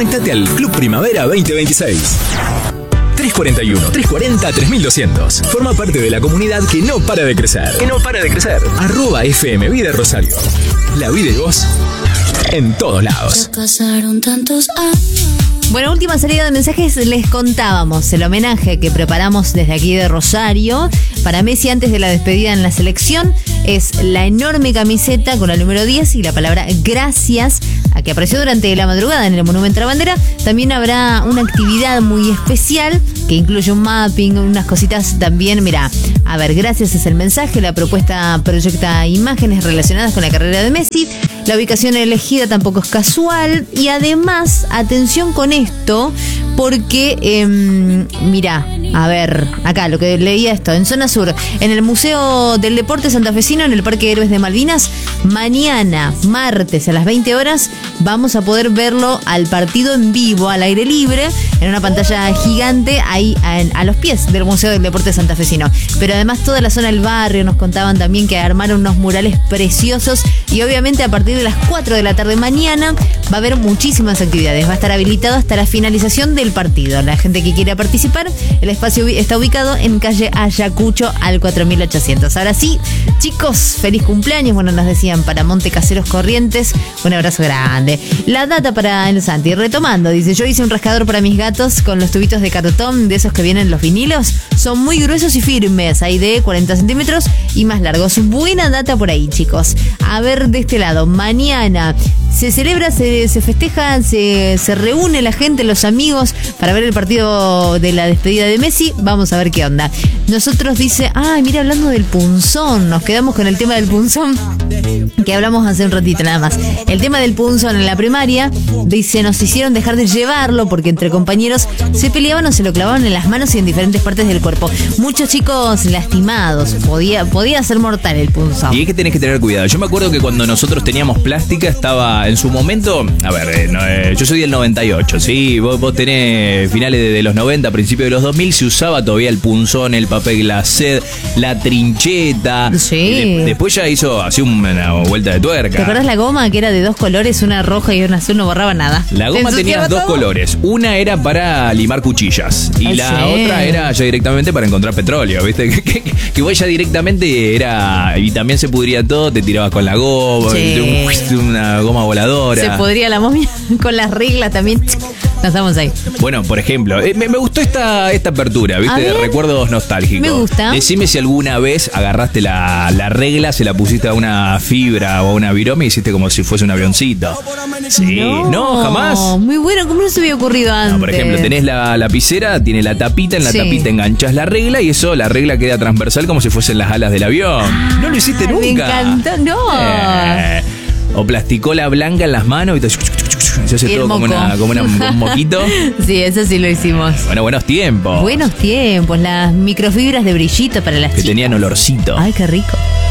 Conectate al Club Primavera 2026. 341-340-3200. Forma parte de la comunidad que no para de crecer. @FM Vida Rosario. La vida y vos en todos lados. Ya pasaron tantos años. Bueno, última salida de mensajes, les contábamos el homenaje que preparamos desde aquí de Rosario para Messi antes de la despedida en la selección. Es la enorme camiseta con el número 10 y la palabra gracias, a que apareció durante la madrugada en el Monumento a la Bandera. También habrá una actividad muy especial que incluye un mapping, unas cositas también. Mirá, a ver, gracias es el mensaje. La propuesta proyecta imágenes relacionadas con la carrera de Messi. La ubicación elegida tampoco es casual. Y además, atención con esto, porque, mirá, a ver, acá lo que leía esto, en zona sur, en el Museo del Deporte Santafesino, en el Parque Héroes de Malvinas, mañana, martes, a las 20 horas, vamos a poder verlo al partido en vivo, al aire libre, en una pantalla gigante, ahí a los pies del Museo del Deporte Santafesino. Pero además toda la zona del barrio, nos contaban también que armaron unos murales preciosos, y obviamente a partir de las 4 de la tarde mañana va a haber muchísimas actividades. Va a estar habilitado hasta la finalización del partido. La gente que quiera participar, el espacio está ubicado en calle Ayacucho al 4800. Ahora sí, chicos, feliz cumpleaños. Bueno, nos decían para Monte Caseros Corrientes, un abrazo grande. La data para el Santi, retomando, dice: yo hice un rascador para mis gatos con los tubitos de cartón, de esos que vienen los vinilos. Son muy gruesos y firmes, hay de 40 centímetros y más largos. Buena data por ahí, chicos. A ver, de este lado, mañana se celebra, se festeja, se reúne la gente, los amigos, para ver el partido de la despedida de Messi. Vamos a ver qué onda. Nosotros dice, mira, hablando del punzón, nos quedamos con el tema del punzón que hablamos hace un ratito nada más. El tema del punzón en la primaria, dice, nos hicieron dejar de llevarlo porque entre compañeros se peleaban o se lo clavaban en las manos y en diferentes partes del cuerpo. Muchos chicos lastimados, podía ser mortal el punzón. Y es que tenés que tener cuidado. Yo me acuerdo que cuando nosotros teníamos plástica estaba en su momento, a ver, yo soy del 98, ¿sí? Vos tenés finales de los 90, principios de los 2000, se usaba todavía el punzón, el papel glacé, la trincheta. Sí. Después ya hizo así una vuelta de tuerca. ¿Te acuerdas la goma que era de dos colores, una roja y una azul, no borraba nada? La goma tenía dos colores. Una era para limar cuchillas y la otra era ya directamente para encontrar petróleo, ¿viste? Que vos ya directamente era, y también se pudría todo, te tirabas con la goma, una goma voladora. Se podría la momia con las reglas también. Nos estamos ahí. Bueno, por ejemplo, me gustó esta apertura, ¿viste? De recuerdos nostálgicos. Me gusta. Decime si alguna vez agarraste la regla, se la pusiste a una fibra o a una viroma y hiciste como si fuese un avioncito. Sí, no, jamás. Muy bueno, ¿cómo no se había ocurrido antes? No, por ejemplo, tenés la lapicera, tiene la tapita, en la tapita enganchás la regla y eso, la regla queda transversal como si fuesen las alas del avión. ¿No lo hiciste nunca? Me encantó, no. O plasticola blanca en las manos y te... Se hace todo como un moquito. Sí, eso sí lo hicimos. Bueno, buenos tiempos. Buenos tiempos, las microfibras de brillito para las que chicas. tenían olorcito. Ay, qué rico.